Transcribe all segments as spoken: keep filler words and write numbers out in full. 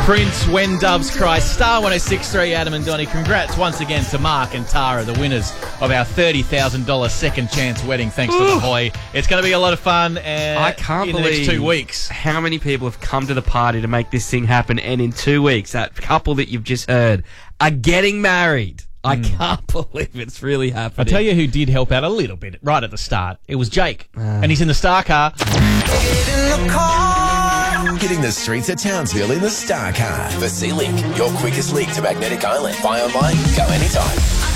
Prince, When Doves Cry, Star one oh six point three, Adam and Donnie. Congrats once again to Mark and Tara, the winners of our thirty thousand dollars second chance wedding, thanks Ooh. to the Hoy. It's going to be a lot of fun uh, I can't in the believe next two weeks. How many people have come to the party to make this thing happen, and in two weeks, that couple that you've just heard are getting married. I mm. can't believe it's really happening. I'll tell you who did help out a little bit right at the start. It was Jake, uh. and he's in the Star Car. Hitting the streets of Townsville in the Star Car. The Sea-Link, your quickest link to Magnetic Island. Buy online, go anytime.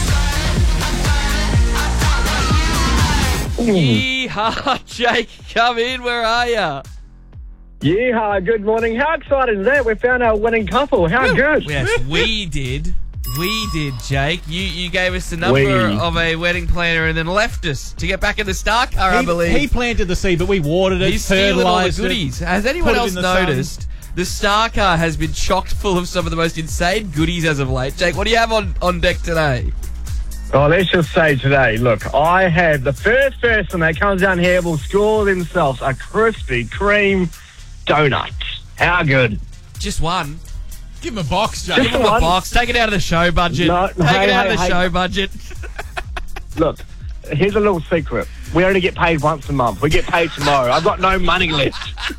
Yeehaw, Jake, come in, where are you? Yeehaw, good morning. How excited is that? We found our winning couple. How Woo. good. Yes, we did. We did, Jake. You you gave us the number we. of a wedding planner and then left us to get back in the Star Car, he, I believe. He planted the seed, but we watered it, He's stealing all the fertilised goodies. it. Has anyone else the noticed sun. the Star Car has been chocked full of some of the most insane goodies as of late? Jake, what do you have on, on deck today? Oh, let's just say today, look, I have the first person that comes down here will score themselves a Krispy Kreme donut. How good? Just one. Give him a box, Jake. Give him a box. Take it out of the show budget. No, Take hey, it out hey, of the hey. show budget. Look, here's a little secret. We only get paid once a month. We get paid tomorrow. I've got no money left.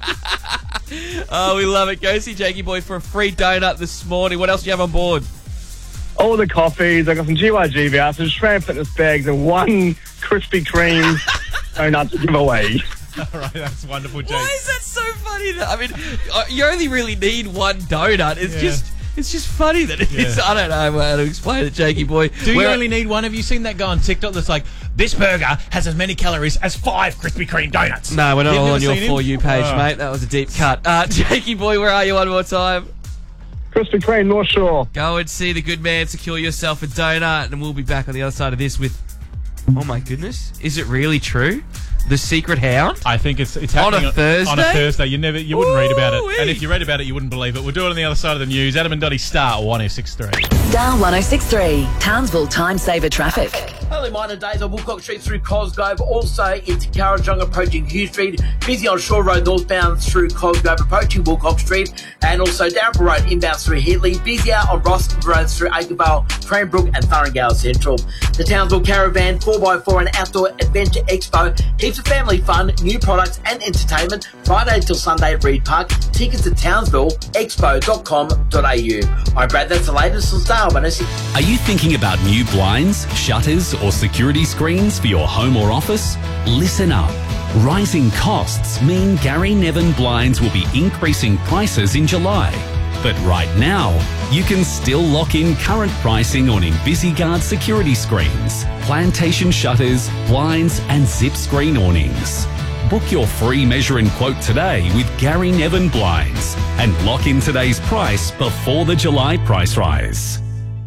Oh, we love it. Go see Jakey Boy for a free donut this morning. What else do you have on board? All the coffees. I've got some G Y G vouchers, Shram Fitness bags, and one Krispy Kreme donut to give away. All right, that's wonderful, Jake. Why is that so funny? That, I mean, uh, you only really need one donut. It's Yeah. just, it's just funny that it is. Yeah. I don't know how to explain it, Jakey Boy. Do you Where- only need one? Have you seen that guy on TikTok that's like, this burger has as many calories as five Krispy Kreme donuts? No, we're not You've all never on your seen him? For You page, Oh. mate. That was a deep cut. Uh, Jakey Boy, where are you one more time? Krispy Kreme North Shore. Go and see the good man secure yourself a donut, and we'll be back on the other side of this with... Oh, my goodness. Is it really true? The Secret Hound? I think it's it's On happening a Thursday? On a Thursday, you never you wouldn't read about it, Ooh-wee. and if you read about it, you wouldn't believe it. We'll do it on the other side of the news. Adam and Dottie, Star one oh six point three. Star one oh six point three, Townsville Time Saver Traffic. Early minor days on Woolcock Street through Cosgrove, also into Carrajong approaching Hugh Street, busy on Shore Road northbound through Cosgrove approaching Woolcock Street, and also Dalrymple Road inbound through Heatley, busier on Ross Road through Acrevale, Cranbrook and Thurringale Central. The Townsville Caravan four by four and Outdoor Adventure Expo, heaps of family fun, new products and entertainment, Friday till Sunday at Reed Park. Tickets at townsville expo dot com dot a u. I'm Brad, that's the latest on Star one oh six. Are you thinking about new blinds, shutters or security screens for your home or office? Listen up. Rising costs mean Gary Nevin Blinds will be increasing prices in July. But right now, you can still lock in current pricing on InvisiGuard security screens, plantation shutters, blinds and zip screen awnings. Book your free measure and quote today with Gary Nevin Blinds and lock in today's price before the July price rise.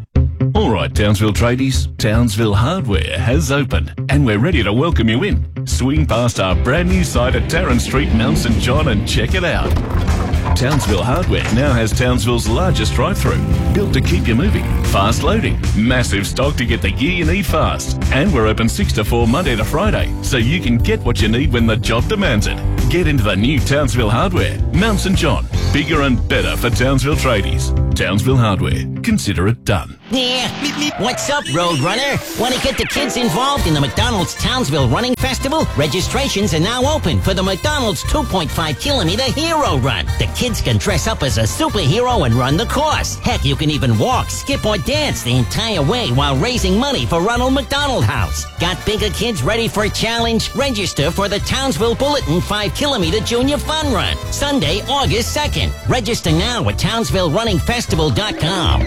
All right, Townsville tradies, Townsville Hardware has opened and we're ready to welcome you in. Swing past our brand new site at Tarrant Street, Mount St John and check it out. Townsville Hardware now has Townsville's largest drive-through, built to keep you moving, fast loading, massive stock to get the gear you need fast, and we're open six to four Monday to Friday, so you can get what you need when the job demands it. Get into the new Townsville Hardware, Mount St John, bigger and better for Townsville tradies. Townsville Hardware, consider it done. Yeah, what's up, Roadrunner? Want to get the kids involved in the McDonald's Townsville Running Festival? Registrations are now open for the McDonald's two point five kilometer Hero Run. The kids can dress up as a superhero and run the course. Heck, you can even walk, skip, or dance the entire way while raising money for Ronald McDonald House. Got bigger kids ready for a challenge? Register for the Townsville Bulletin five kilometer Junior Fun Run, Sunday, August second. Register now at townsville running festival dot com.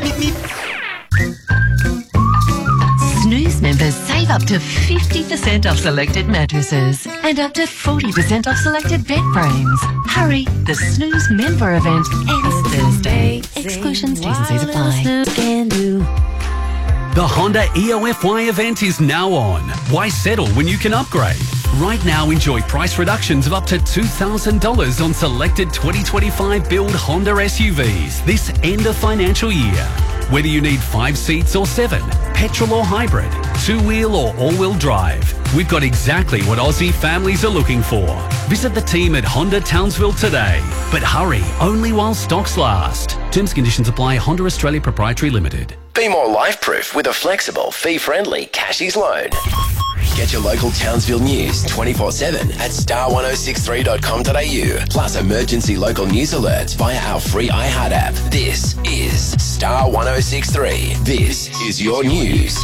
Snooze members save up to fifty percent off selected mattresses and up to forty percent off selected bed frames. Hurry, the Snooze member event ends Thursday. Exclusions, T's and C's apply. The Honda E O F Y event is now on. Why settle when you can upgrade? Right now, enjoy price reductions of up to two thousand dollars on selected twenty twenty-five build Honda S U Vs this end of financial year. Whether you need five seats or seven, petrol or hybrid, two-wheel or all-wheel drive, we've got exactly what Aussie families are looking for. Visit the team at Honda Townsville today. But hurry, only while stocks last. Terms and conditions apply. Honda Australia Proprietary Limited. Be more life-proof with a flexible, fee-friendly Cashies loan. Get your local Townsville news twenty-four seven at star ten sixty-three dot com dot a u. Plus emergency local news alerts via our free iHeart app. This is Star ten sixty-three. This is your news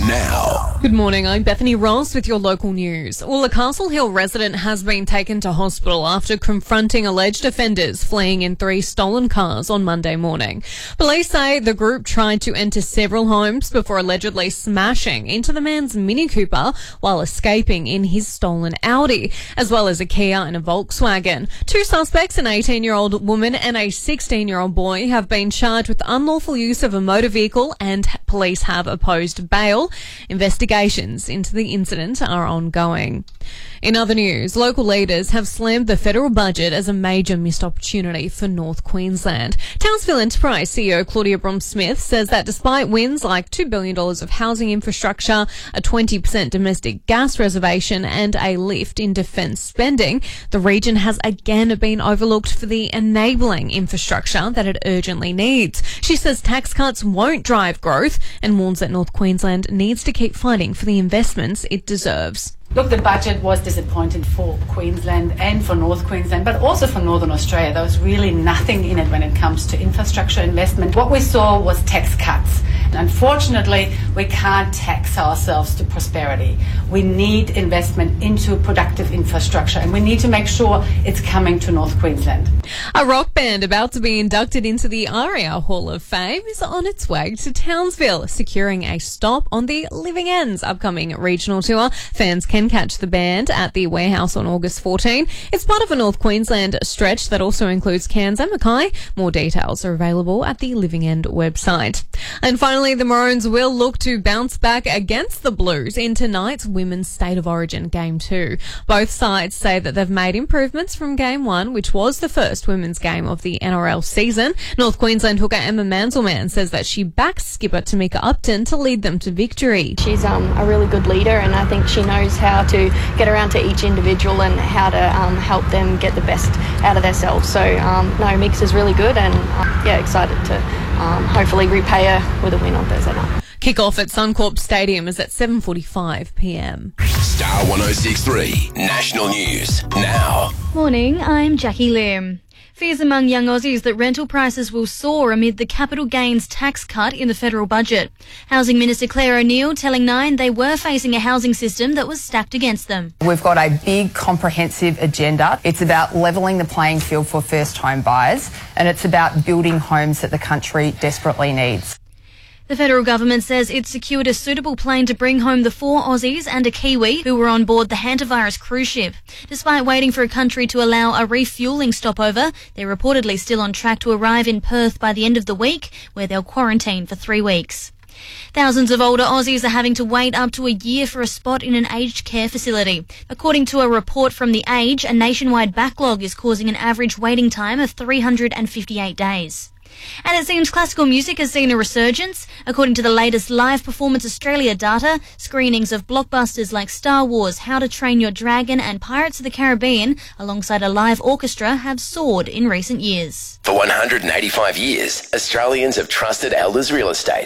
now. Good morning, I'm Bethany Ross with your local news. Well, a Castle Hill resident has been taken to hospital after confronting alleged offenders fleeing in three stolen cars on Monday morning. Police say the group tried to enter several homes before allegedly smashing into the man's Mini Cooper while escaping in his stolen Audi, as well as a Kia and a Volkswagen. Two suspects, an eighteen-year-old woman and a sixteen-year-old boy, have been charged with unlawful use of a motor vehicle, and police have opposed bail. Investigations into the incident are ongoing. In other news, local leaders have slammed the federal budget as a major missed opportunity for North Queensland. Townsville Enterprise C E O Claudia Brom-Smith says that despite wins like two billion dollars of housing infrastructure, a twenty percent domestic gas reservation and a lift in defence spending, the region has again been overlooked for the enabling infrastructure that it urgently needs. She says tax cuts won't drive growth and warns that North Queensland needs to keep fighting for the investments it deserves. Look, the budget was disappointing for Queensland and for North Queensland, but also for Northern Australia. There was really nothing in it when it comes to infrastructure investment. What we saw was tax cuts. Unfortunately, we can't tax ourselves to prosperity. We need investment into productive infrastructure, and we need to make sure it's coming to North Queensland. A rock band about to be inducted into the ARIA Hall of Fame is on its way to Townsville, securing a stop on the Living Ends upcoming regional tour. Fans can catch the band at the Warehouse on August fourteenth. It's part of a North Queensland stretch that also includes Cairns and Mackay. More details are available at the Living End website. And finally, the Maroons will look to bounce back against the Blues in tonight's Women's State of Origin Game two. Both sides say that they've made improvements from Game one, which was the first women's game of the N R L season. North Queensland hooker Emma Manselman says that she backs skipper Tamika Upton to lead them to victory. She's um, a really good leader, and I think she knows how to get around to each individual and how to um, help them get the best out of themselves. So, um, no, Mix is really good, and um, yeah, excited to um, hopefully repay her with a win on Thursday night. Kick-off at Suncorp Stadium is at seven forty-five p m. Star ten sixty-three National News now. Morning, I'm Jackie Lim. Fears among young Aussies that rental prices will soar amid the capital gains tax cut in the federal budget. Housing Minister Claire O'Neill telling Nine they were facing a housing system that was stacked against them. We've got a big comprehensive agenda. It's about levelling the playing field for first home buyers, and it's about building homes that the country desperately needs. The federal government says it secured a suitable plane to bring home the four Aussies and a Kiwi who were on board the hantavirus cruise ship. Despite waiting for a country to allow a refuelling stopover, they're reportedly still on track to arrive in Perth by the end of the week, where they'll quarantine for three weeks. Thousands of older Aussies are having to wait up to a year for a spot in an aged care facility. According to a report from The Age, a nationwide backlog is causing an average waiting time of three hundred fifty-eight days. And it seems classical music has seen a resurgence. According to the latest Live Performance Australia data, screenings of blockbusters like Star Wars, How to Train Your Dragon and Pirates of the Caribbean, alongside a live orchestra, have soared in recent years. For one hundred eighty-five years, Australians have trusted Elders Real Estate.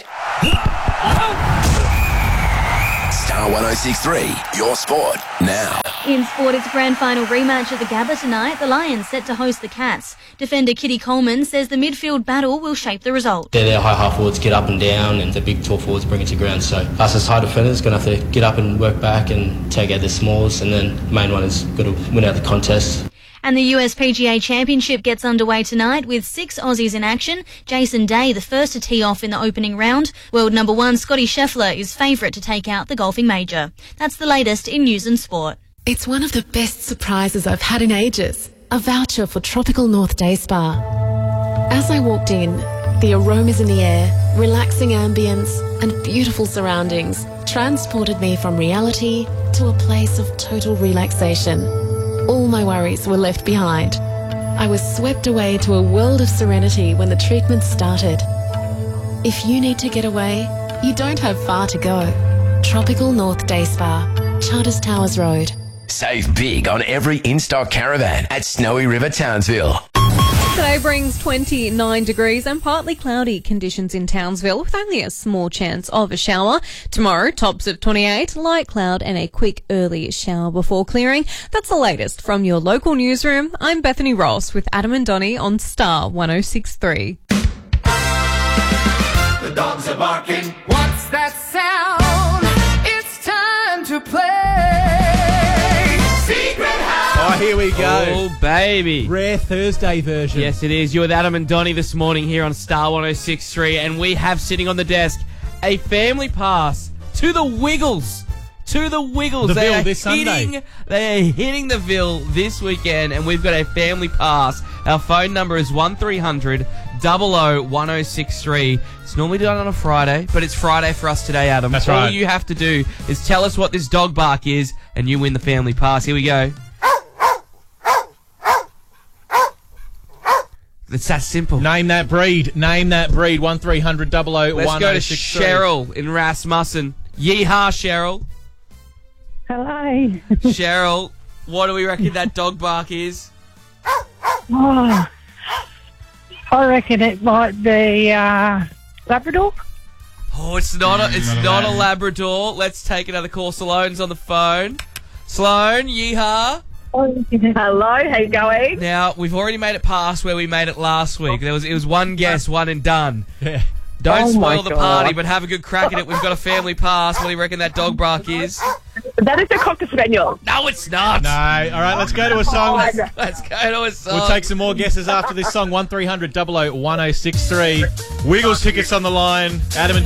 Star ten sixty-three, your sport now. In sport, it's grand final rematch at the Gabba tonight. The Lions set to host the Cats. Defender Kitty Coleman says the midfield battle will shape the result. They're their high half forwards get up and down, and the big tall forwards bring it to ground. So us as high defenders going to have to get up and work back and take out the smalls, and then the main one is got to win out the contest. And the U S P G A Championship gets underway tonight with six Aussies in action. Jason Day, the first to tee off in the opening round. World number one Scotty Scheffler is favourite to take out the golfing major. That's the latest in news and sport. It's one of the best surprises I've had in ages. A voucher for Tropical North Day Spa. As I walked in, the aromas in the air, relaxing ambience and beautiful surroundings transported me from reality to a place of total relaxation. All my worries were left behind. I was swept away to a world of serenity when the treatment started. If you need to get away, you don't have far to go. Tropical North Day Spa, Charters Towers Road. Save big on every in-stock caravan at Snowy River Townsville. Today brings twenty-nine degrees and partly cloudy conditions in Townsville with only a small chance of a shower. Tomorrow, tops of twenty-eight, light cloud and a quick early shower before clearing. That's the latest from your local newsroom. I'm Bethany Ross with Adam and Donnie on Star one oh six point three. The dogs are barking. What's that sound? It's time to play Secret House. Oh, here we go. Oh, baby. Rare Thursday version. Yes, it is. You're with Adam and Donnie this morning here on Star one oh six point three, and we have sitting on the desk a family pass to the Wiggles. To the Wiggles. The they Ville are this hitting, Sunday. They are hitting the Ville this weekend, and we've got a family pass. Our phone number is one three hundred, double oh, one oh six three. It's normally done on a Friday, but it's Friday for us today, Adam. That's All right. you have to do is tell us what this dog bark is, and you win the family pass. Here we go. It's that simple. Name that breed. Name that breed. one three hundred, double oh, Let's one go oh to six three. Cheryl in Rasmussen. Yeehaw, Cheryl. Hello. Cheryl, what do we reckon that dog bark is? Oh, I reckon it might be uh, Labrador. Oh, it's not a, it's Mm, not a no. Labrador. Let's take another call. Sloane's on the phone. Sloane, yeehaw. Hello, how you going? Now, we've already made it past where we made it last week. There was It was one guess, one and done. Yeah. Don't Oh my spoil the God. party, but have a good crack at it. We've got a family pass. What do you reckon that dog bark is? That is a Cocker Spaniel. No, it's not. No. All right, let's go to a song. Let's, let's go to a song. We'll take some more guesses after this song. one three hundred, double oh, one oh six three. Wiggles tickets on the line. Adam and